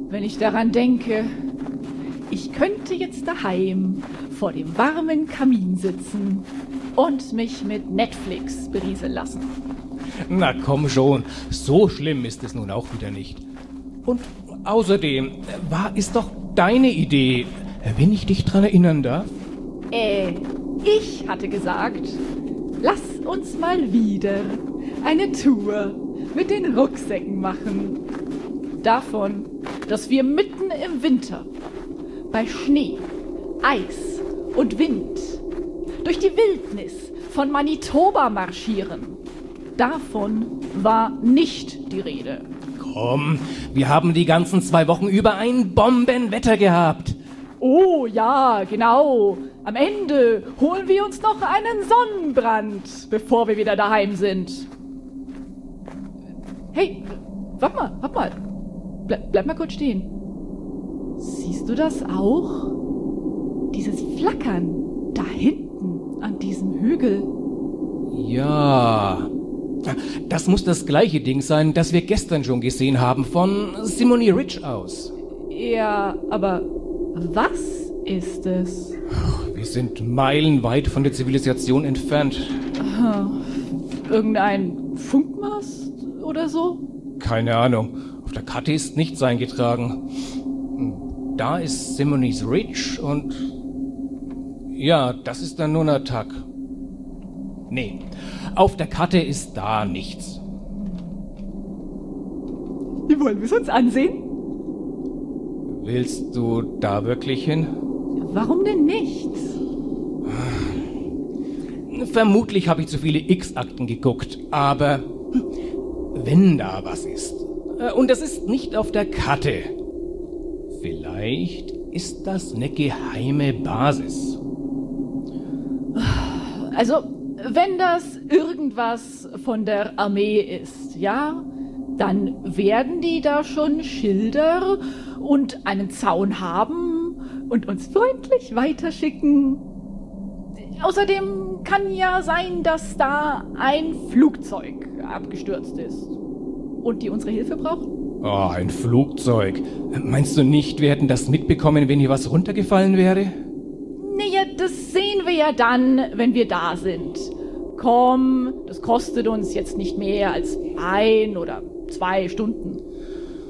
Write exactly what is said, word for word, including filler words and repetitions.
wenn ich daran denke, ich könnte jetzt daheim vor dem warmen Kamin sitzen und mich mit Netflix berieseln lassen. Na komm schon, so schlimm ist es nun auch wieder nicht. Und außerdem, war es doch deine Idee, wenn ich dich dran erinnern darf? Äh, ich hatte gesagt, lass uns mal wieder eine Tour mit den Rucksäcken machen. Davon, dass wir mitten im Winter bei Schnee, Eis und Wind durch die Wildnis von Manitoba marschieren. Davon war nicht die Rede. Komm, wir haben die ganzen zwei Wochen über ein Bombenwetter gehabt. Oh ja, genau. Am Ende holen wir uns noch einen Sonnenbrand, bevor wir wieder daheim sind. Hey, warte mal, warte mal. Bleib, bleib mal kurz stehen. Siehst du das auch? Dieses Flackern da hinten an diesem Hügel. Ja, das muss das gleiche Ding sein, das wir gestern schon gesehen haben, von Simony Ridge aus. Ja, aber was ist es? Wir sind meilenweit von der Zivilisation entfernt. Irgendein Funkmast oder so? Keine Ahnung. Auf der Karte ist nichts eingetragen. Da ist Simony's Ridge und... ja, das ist dann Nunatak. Nee, auf der Karte ist da nichts. Wie wollen wir es uns ansehen? Willst du da wirklich hin? Warum denn nicht? Vermutlich habe ich zu viele X-Akten geguckt, aber wenn da was ist, und das ist nicht auf der Karte, vielleicht ist das eine geheime Basis. Also, wenn das irgendwas von der Armee ist, ja, dann werden die da schon Schilder und einen Zaun haben und uns freundlich weiterschicken. Außerdem kann ja sein, dass da ein Flugzeug abgestürzt ist und die unsere Hilfe brauchen. Oh, ein Flugzeug. Meinst du nicht, wir hätten das mitbekommen, wenn hier was runtergefallen wäre? Naja, das sehen wir ja dann, wenn wir da sind. Komm, das kostet uns jetzt nicht mehr als ein oder zwei Stunden.